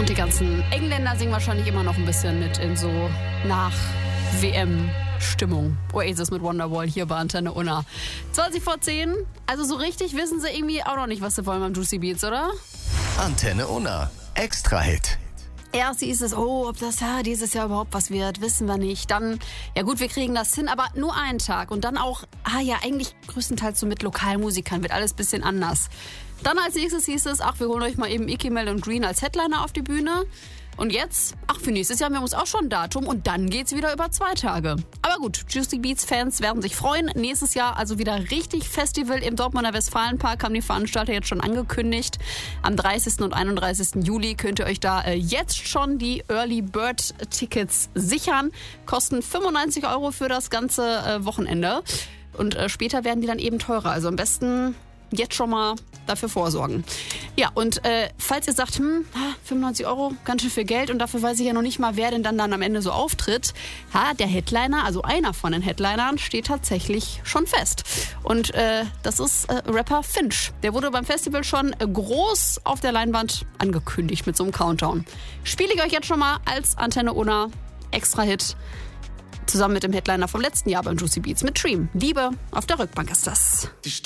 Und die ganzen Engländer singen wahrscheinlich immer noch ein bisschen mit in so Nach-WM-Stimmung. Oasis mit Wonderwall hier bei Antenne Unna. 20 vor 10. Also so richtig wissen sie irgendwie auch noch nicht, was sie wollen beim Juicy Beats, oder? Antenne Unna. Extra-Hit. Erst hieß es, ob das dieses Jahr überhaupt was wird, wissen wir nicht. Dann, ja gut, wir kriegen das hin, aber nur einen Tag. Und dann auch, eigentlich größtenteils so mit Lokalmusikern, wird alles ein bisschen anders. Dann als nächstes hieß es, wir holen euch mal eben Icky Mel und Green als Headliner auf die Bühne. Und jetzt, für nächstes Jahr, wir haben uns auch schon ein Datum und dann geht's wieder über 2 Tage. Aber gut, Juicy Beats Fans werden sich freuen. Nächstes Jahr also wieder richtig Festival im Dortmunder Westfalenpark, haben die Veranstalter jetzt schon angekündigt. Am 30. und 31. Juli könnt ihr euch da jetzt schon die Early Bird Tickets sichern. Kosten 95 € für das ganze Wochenende. Und später werden die dann eben teurer. Also am besten jetzt schon mal dafür vorsorgen. Ja, und falls ihr sagt, 95 €, ganz schön viel Geld und dafür weiß ich ja noch nicht mal, wer denn dann am Ende so auftritt. Der Headliner, also einer von den Headlinern, steht tatsächlich schon fest. Und das ist Rapper Finch. Der wurde beim Festival schon groß auf der Leinwand angekündigt mit so einem Countdown. Spiele ich euch jetzt schon mal als Antenne Unna Extra-Hit zusammen mit dem Headliner vom letzten Jahr beim Juicy Beats mit Dream. Liebe auf der Rückbank ist das.